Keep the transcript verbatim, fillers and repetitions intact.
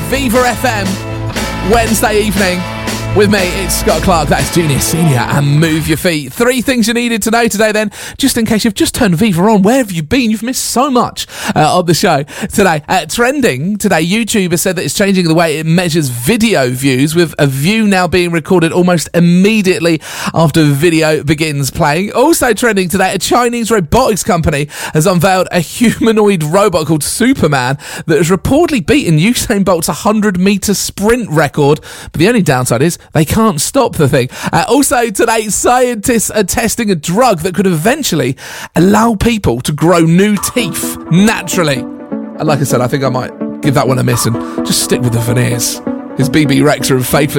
Viva F M, Wednesday evening. With me, it's Scott Clark, that's Junior Senior, and Move Your Feet. Three things you needed to know today then, just in case you've just turned Viva on. Where have you been? You've missed so much uh, on the show today. Uh, trending today, YouTube has said that it's changing the way it measures video views, with a view now being recorded almost immediately after video begins playing. Also trending today, a Chinese robotics company has unveiled a humanoid robot called Superman that has reportedly beaten Usain Bolt's one hundred metre sprint record, but the only downside is they can't stop the thing. Uh, also today, scientists are testing a drug that could eventually allow people to grow new teeth naturally. And like I said, I think I might give that one a miss and just stick with the veneers. It's B B Rexha and Faith.